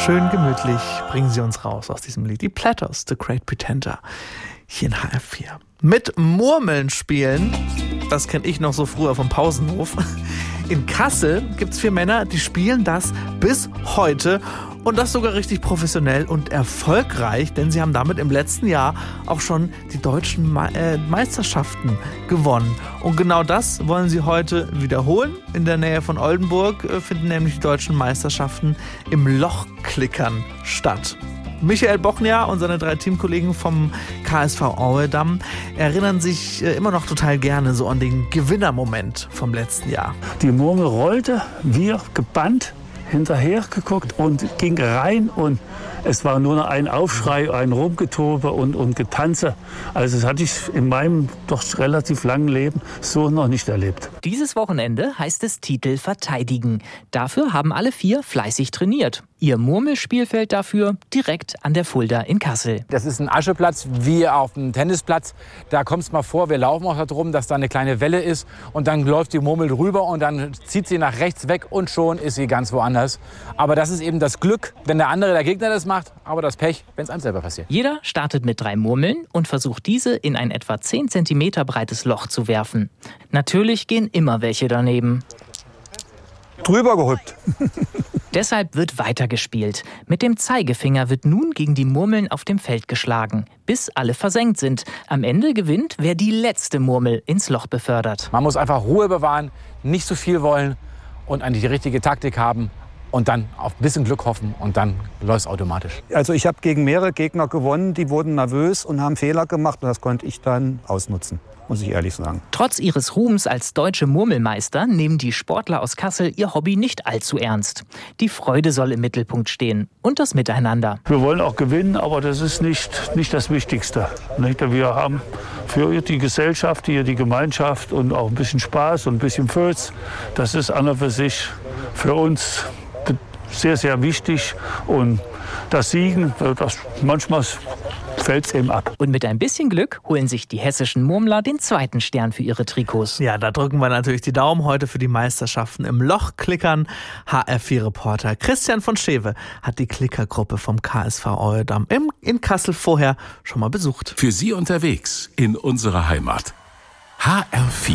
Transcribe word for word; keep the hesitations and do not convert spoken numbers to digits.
schön gemütlich bringen sie uns raus aus diesem Lied. Die Platters, The Great Pretender, hier in H R vier. Mit Murmeln spielen, das kenne ich noch so früher vom Pausenhof. In Kassel gibt es vier Männer, die spielen das bis heute und das sogar richtig professionell und erfolgreich, denn sie haben damit im letzten Jahr auch schon die deutschen Me- äh, Meisterschaften gewonnen. Und genau das wollen sie heute wiederholen. In der Nähe von Oldenburg äh, finden nämlich die deutschen Meisterschaften im Lochklickern statt. Michael Bochnier und seine drei Teamkollegen vom K S V Auedam erinnern sich immer noch total gerne so an den Gewinnermoment vom letzten Jahr. Die Murmel rollte, wir gebannt hinterher geguckt und ging rein und es war nur noch ein Aufschrei, ein Rumgetobe und, und Getanze. Also das hatte ich in meinem doch relativ langen Leben so noch nicht erlebt. Dieses Wochenende heißt es Titel verteidigen. Dafür haben alle vier fleißig trainiert. Ihr Murmelspielfeld dafür direkt an der Fulda in Kassel. Das ist ein Ascheplatz wie auf dem Tennisplatz. Da kommt es mal vor, wir laufen auch da drum, dass da eine kleine Welle ist und dann läuft die Murmel drüber und dann zieht sie nach rechts weg und schon ist sie ganz woanders. Aber das ist eben das Glück, wenn der andere, der Gegner das macht, aber das Pech, wenn es einem selber passiert. Jeder startet mit drei Murmeln und versucht diese in ein etwa zehn Zentimeter breites Loch zu werfen. Natürlich gehen immer welche daneben. Drüber gehüpft. Deshalb wird weitergespielt. Mit dem Zeigefinger wird nun gegen die Murmeln auf dem Feld geschlagen, bis alle versenkt sind. Am Ende gewinnt, wer die letzte Murmel ins Loch befördert. Man muss einfach Ruhe bewahren, nicht zu viel wollen und eigentlich die richtige Taktik haben und dann auf ein bisschen Glück hoffen und dann läuft es automatisch. Also ich habe gegen mehrere Gegner gewonnen, die wurden nervös und haben Fehler gemacht und das konnte ich dann ausnutzen, muss ich ehrlich sagen. Trotz ihres Ruhms als deutsche Murmelmeister nehmen die Sportler aus Kassel ihr Hobby nicht allzu ernst. Die Freude soll im Mittelpunkt stehen und das Miteinander. Wir wollen auch gewinnen, aber das ist nicht, nicht das Wichtigste. Wir haben für die Gesellschaft hier die Gemeinschaft und auch ein bisschen Spaß und ein bisschen Fürz. Das ist an und für sich für uns sehr, sehr wichtig. Und das Siegen, das manchmal fällt es eben ab. Und mit ein bisschen Glück holen sich die hessischen Murmler den zweiten Stern für ihre Trikots. Ja, da drücken wir natürlich die Daumen heute für die Meisterschaften im Lochklickern. H R vier-Reporter Christian von Schewe hat die Klickergruppe vom K S V Auedam in Kassel vorher schon mal besucht. Für Sie unterwegs in unserer Heimat. H R vier.